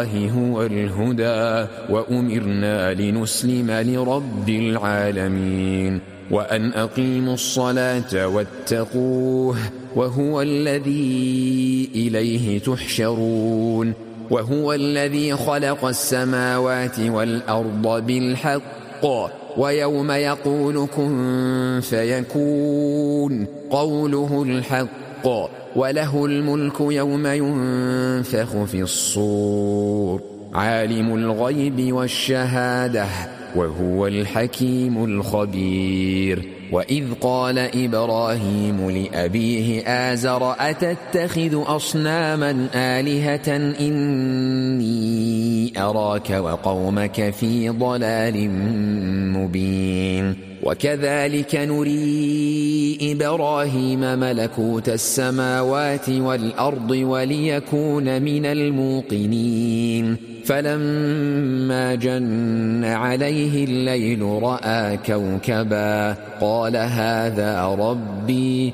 هو الهدى وأمرنا لنسلم لرب العالمين وأن أقيموا الصلاة واتقوه وهو الذي إليه تحشرون وهو الذي خلق السماوات والأرض بالحق ويوم يقول كن فيكون قوله الحق وله الملك يوم ينفخ في الصور عالم الغيب والشهادة وهو الحكيم الخبير وإذ قال إبراهيم لأبيه آزر أتتخذ أصناما آلهة إني أراك وقومك في ضلال مبين وكذلك نري إبراهيم ملكوت السماوات والأرض وليكون من الموقنين فلما جن عليه الليل رأى كوكبا قال هذا ربي